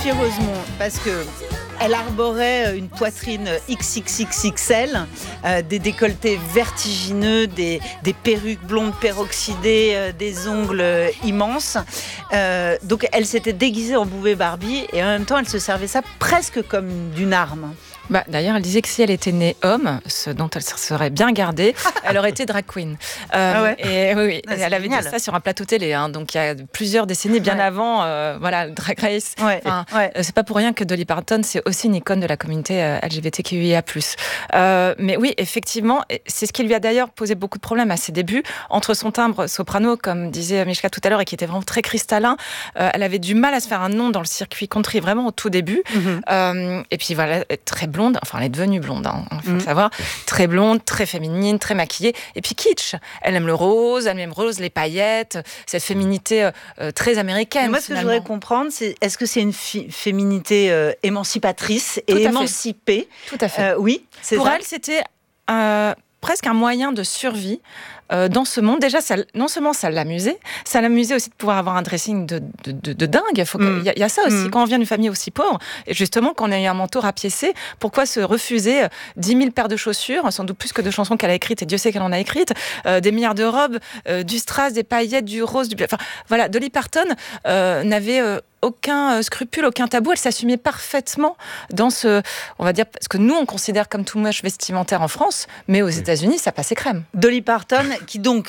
Sophie Rosemont, parce que elle arborait une poitrine XXXXL, des décolletés vertigineux, des perruques blondes peroxydées, des ongles immenses. Donc elle s'était déguisée en Boubé Barbie et en même temps elle se servait ça presque comme d'une arme. D'ailleurs, elle disait que si elle était née homme, ce dont elle se serait bien gardée, elle aurait été drag queen. Et oui, elle avait dit ça sur un plateau télé. Donc il y a plusieurs décennies, bien avant, Drag Race. C'est pas pour rien que Dolly Parton, c'est aussi une icône de la communauté LGBTQIA+. Mais oui, effectivement, c'est ce qui lui a d'ailleurs posé beaucoup de problèmes à ses débuts. Entre son timbre soprano, comme disait Mishka tout à l'heure, et qui était vraiment très cristallin, elle avait du mal à se faire un nom dans le circuit country, vraiment au tout début. Et puis voilà, très blonde, enfin elle est devenue blonde, faut le savoir, très blonde, très féminine, très maquillée, et puis kitsch. Elle aime le rose, les paillettes, cette féminité très américaine. Mais moi, ce que je voudrais comprendre, c'est est-ce que c'est une féminité émancipatrice et émancipée? Tout à fait. Oui, c'est pour ça. elle, c'était presque un moyen de survie dans ce monde. Déjà, non seulement ça l'amusait aussi de pouvoir avoir un dressing de dingue. Il y a ça aussi. Quand on vient d'une famille aussi pauvre, et justement, quand on a eu un manteau rapiécé, pourquoi se refuser 10 000 paires de chaussures, sans doute plus que de chansons qu'elle a écrites, et Dieu sait qu'elle en a écrites, des milliards de robes, du strass, des paillettes, du rose, voilà, Dolly Parton n'avait aucun scrupule, aucun tabou. Elle s'assumait parfaitement dans ce que nous, on considère comme too much vestimentaire en France, mais aux États-Unis, ça passait crème. Dolly Parton, qui donc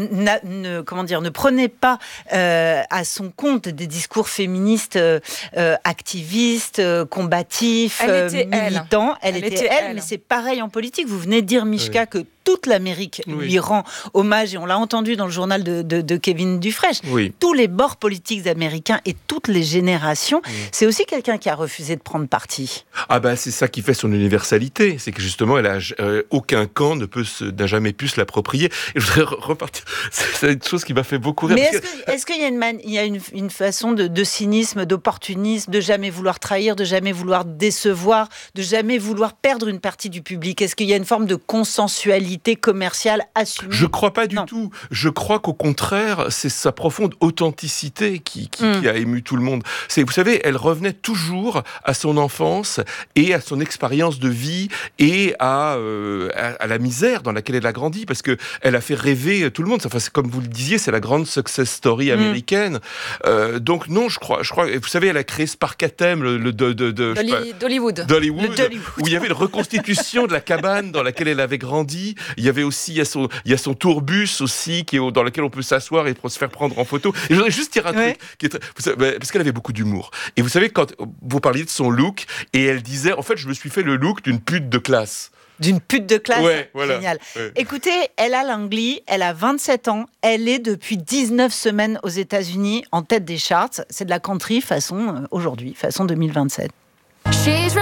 ne prenait pas à son compte des discours féministes activistes, combatifs, militants. Elle était elle, mais c'est pareil en politique. Vous venez de dire, Mishka, que toute l'Amérique lui rend hommage, et on l'a entendu dans le journal de Kevin Dufresne. Tous les bords politiques américains et toutes les générations, c'est aussi quelqu'un qui a refusé de prendre parti. C'est ça qui fait son universalité, c'est que justement, aucun camp n'a jamais pu se l'approprier. Et je voudrais repartir. C'est une chose qui m'a fait beaucoup rire. Mais est-ce qu'il y a une façon de cynisme, d'opportunisme, de jamais vouloir trahir, de jamais vouloir décevoir, de jamais vouloir perdre une partie du public? Est-ce qu'il y a une forme de consensualité commerciale assumée? Je crois pas du tout. Je crois qu'au contraire, c'est sa profonde authenticité qui a ému tout le monde. Vous savez, elle revenait toujours à son enfance et à son expérience de vie et à la misère dans laquelle elle a grandi, parce que elle a fait rêver tout le monde. Enfin, c'est comme vous le disiez, c'est la grande success story américaine. Donc non, je crois. Vous savez, elle a créé Sparkatem, d'Hollywood, où il y avait une reconstitution de la cabane dans laquelle elle avait grandi. Il y avait aussi, il y a son tourbus aussi dans lequel on peut s'asseoir et se faire prendre en photo. Et je voudrais juste dire un truc parce qu'elle avait beaucoup d'humour. Et vous savez, quand vous parliez de son look, et elle disait, en fait, je me suis fait le look d'une pute de classe. D'une pute de classe, voilà. Génial. Écoutez, Ella Langley, elle a 27 ans, elle est depuis 19 semaines aux États-Unis en tête des charts. C'est de la country façon aujourd'hui, façon 2027.